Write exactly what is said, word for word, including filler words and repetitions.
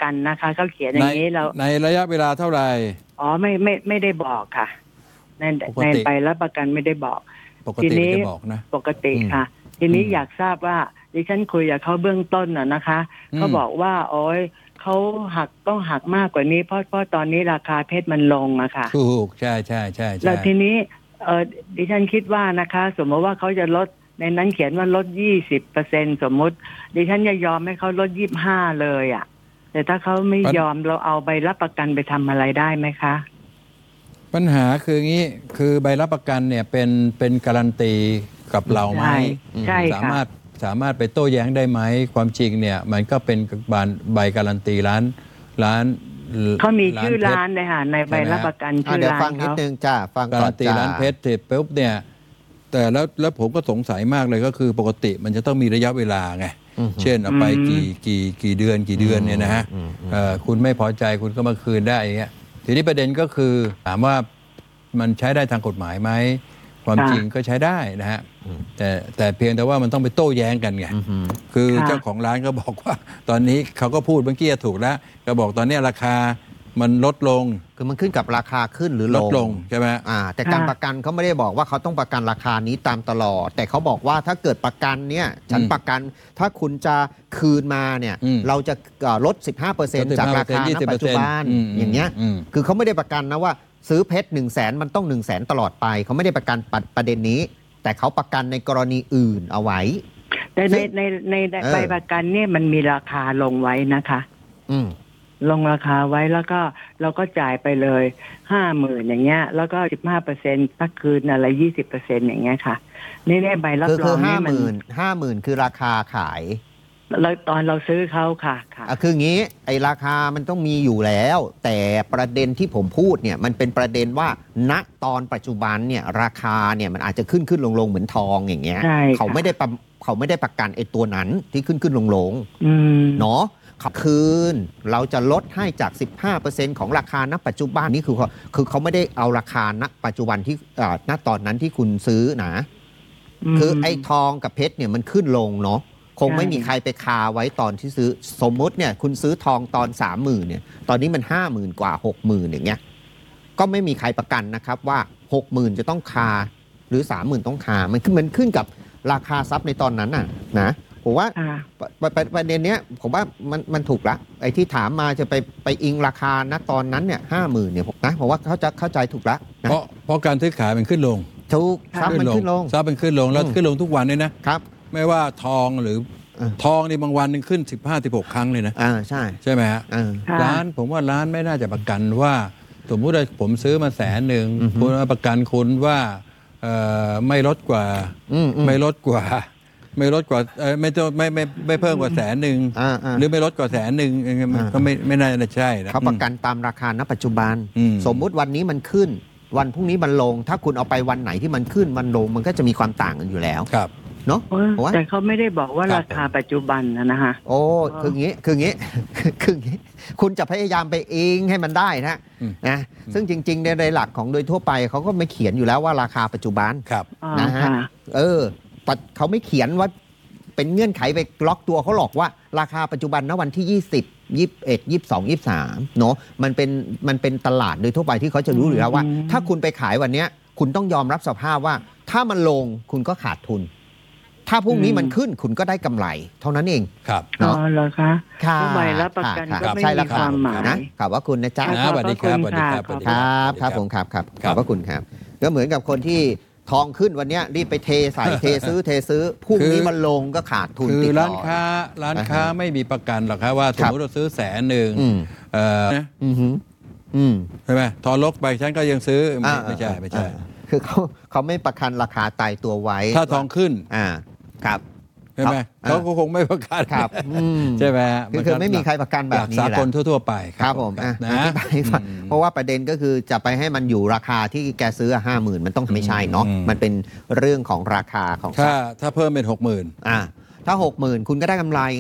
กันนะคะเขาเขียนอย่างนี้เราในระยะเวลาเท่าไหร่อ๋อไม่ไม่ไม่ได้บอกค่ะในในใบรับประกันไม่ได้บอกปกติไม่ได้บอกนะปกติค่ะทีนี้อยากทราบว่าดิฉันคุยกับเขาเบื้องต้นน่ะนะคะเขาบอกว่าโอ้ยเขาหักต้องหักมากกว่านี้เพราะเพราะตอนนี้ราคาเพชรมันลงอะค่ะถูกใช่ใช่ใช่แล้วทีนี้เออดิฉันคิดว่านะคะสมมติว่าเขาจะลดในนั้นเขียนว่าลดยี่สิบเปอร์เซ็นสมมติดิฉันจะยอมให้เขาลดยี่สิบห้าเลยอะแต่ถ้าเขาไม่ยอมเราเอาใบรับประกันไปทำอะไรได้ไหมคะปัญหาคืองี้คือใบรับประกันเนี่ยเป็นเป็นการันตีกับเราไหมสามารถสามารถไปโต้แย้งได้ไหมความจริงเนี่ยมันก็เป็นใบการันตีร้านร้านเขามีชื่อร้านเลยค่ะในใบรับประกันชื่อร้านเขาเดี๋ยวฟังนิดนึงจ้าฟังก่อนจ้าการันตีร้านเพชรเสร็จปุ๊บเนี่ยแต่แล้วแล้วผมก็สงสัยมากเลยก็คือปกติมันจะต้องมีระยะเวลาไงเช่นเอาไปกี่กี่กี่เดือนกี่เดือนเนี่ยนะฮะคุณไม่พอใจคุณก็มาคืนได้อย่างเงี้ยทีนี้ประเด็นก็คือถามว่ามันใช้ได้ทางกฎหมายไหมความจริงก็ใช้ได้นะฮะแต่แต่เพียงแต่ว่ามันต้องไปโต้แย้งกันไงคือเจ้าของร้านก็บอกว่าตอนนี้เขาก็พูดเมื่อกี้ถูกแล้วก็บอกตอนนี้ราคามันลดลงคือมันขึ้นกับราคาขึ้นหรือลดลงใช่ไหมอ่าแต่การประกันเขาไม่ได้บอกว่าเขาต้องประกันราคานี้ตามตลอดแต่เขาบอกว่าถ้าเกิดประกันเนี่ยฉันประกันถ้าคุณจะคืนมาเนี่ยเราจะลด สิบห้าเปอร์เซ็นต์ จากราคาณปัจจุบันอย่างเงี้ยคือเขาไม่ได้ประกันนะว่าซื้อเพชรหนึ่งแสนมันต้องหนึ่งแสนตลอดไปเขาไม่ได้ประกันประเด็นนี้แต่เขาประกันในกรณีอื่นเอาไว้ในในในในใบประกันเนี่ยมันมีราคาลงไว้นะคะอืมลงราคาไว้แล้วก็เราก็จ่ายไปเลยห้าหมื่นอย่างเงี้ยแล้วก็สิบห้าเปอร์เซ็นต์ถ้าคืนอะไรยี่สิบเปอร์เซ็นต์อย่างเงี้ยค่ะนี่ในใบรับรองคือห้าหมื่นห้าหมื่นคือราคาขายแล้วตอนเราซื้อเขาค่ะค่ะคืองี้ไอ้ราคามันต้องมีอยู่แล้วแต่ประเด็นที่ผมพูดเนี่ยมันเป็นประเด็นว่าณตอนปัจจุบันเนี่ยราคาเนี่ยมันอาจจะขึ้นขึ้นลงลงเหมือนทองอย่างเงี้ยเขาไม่ได้เขาไม่ได้ประกันไอ้ตัวนั้นที่ขึ้นขึ้นลงลงเนาะขับคืนเราจะลดให้จาก สิบห้าเปอร์เซ็นต์ ของราคาณปัจจุบันนี่คือเขาคือเขาไม่ได้เอาราคาณปัจจุบันที่ณตอนนั้นที่คุณซื้อนะคือไอ้ทองกับเพชรเนี่ยมันขึ้นลงเนาะคงไม่มีใครไปคาไว้ตอนที่ซื้อสมมติเนี่ยคุณซื้อทองตอนสามหมื่นเนี่ยตอนนี้มันห้าหมื่นกว่าหกหมื่นอย่างเงี้ยก็ไม่มีใครประกันนะครับว่าหกหมื่นจะต้องคาหรือสามหมื่นต้องคามันขึ้นมันขึ้นกับราคาทรัพย์ในตอนนั้นน่ะนะผมว่าประเด็นเนี้ยผมว่ามันมันถูกละไอ้ที่ถามมาจะไปไปอิงราคาณตอนนั้นเนี่ยห้าหมื่นเนี่ยนะผมว่าเขาจะเข้าใจถูกละเพราะเพราะการซื้อขายมันขึ้นลงถูกทรัพย์มันขึ้นลงทรัพย์มันขึ้นลงแล้วขึ้นลงทุกวันเลยนะครับไม่ว่าทองหรือทองนี่บางวันนึงขึ้น สิบห้า สิบหก ครั้งเลยนะอ่าใช่ใช่ไหมฮะร้านผมว่าร้านไม่น่าจะประกันว่าสมมุติว่าผมซื้อมาแสนหนึ่งคุณประกันคุณว่าไม่ลดกว่าไม่ลดกว่าไม่ลดกว่าไม่ต้องไม่ไม่ไม่เพิ่มกว่าแสนหนึ่งหรือไม่ลดกว่าแสนหนึ่งก็ไม่ไม่น่าจะใช่เขาประกันตามราคาณปัจจุบันสมมุติวันนี้มันขึ้นวันพรุ่งนี้มันลงถ้าคุณเอาไปวันไหนที่มันขึ้นมันลงมันก็จะมีความต่างกันอยู่แล้วครับเนาะแต่เขาไม่ได้บอกว่าราคาปัจจุบันนะฮะโอ้คืองี้คืองี้คืองี้คุณจะพยายามไปเองให้มันได้นะนะซึ่งจริงๆในหลักของโดยทั่วไปเขาก็ไม่เขียนอยู่แล้วว่าราคาปัจจุบันนะฮะเออเขาไม่เขียนว่าเป็นเงื่อนไขไปล็อกตัวเขาหรอกว่าราคาปัจจุบันณวันที่ยี่สิบ ยี่สิบเอ็ด ยี่สิบสอง ยี่สิบสามเนาะมันเป็นมันเป็นตลาดโดยทั่วไปที่เขาจะรู้อยู่แล้วว่าถ้าคุณไปขายวันนี้คุณต้องยอมรับสภาพว่าถ้ามันลงคุณก็ขาดทุนถ้าพรุ่งนี้มันขึ้นคุณก็ได้กำไรเท่านั้นเองครับอ๋อเหรอคะใบรับประกันก็ไม่มีความหมายนะขอบว่าคุณนะจ๊ะสวัสดีครับสวัสดีครับครับครับผมครับครับขอบพระคุณครับก็เหมือนกับคนที่ทองขึ้นวันนี้รีบไปเทใส่เทซื้อเทซื้อพรุ่งนี้มันลงก็ขาดทุนคือร้านค้าร้านค้าไม่มีประกันหรอกครับว่าสมมติเราซื้อแสนหนึ่งใช่ไหมทอลกไปฉันก็ยังซื้อไม่ใช่ไม่ใช่คือเขาเขาไม่ประกันราคาตายตัวไว้ถ้าทองขึ้นอ่าครับใช่ไหมเขาก็คงไม่ประกันครับใช่ไหมคือไม่มีใครประกันแบบนี้สากลทั่วๆไปครับผมนะเพราะว่าประเด็นก็คือจะไปให้มันอยู่ราคาที่แกซื้อห้าหมื่นมันต้องไม่ใช่เนาะมันเป็นเรื่องของราคาของถ้าถ้าเพิ่มเป็นหกหมื่นอ่าถ้าหกหมื่นคุณก็ได้กำไร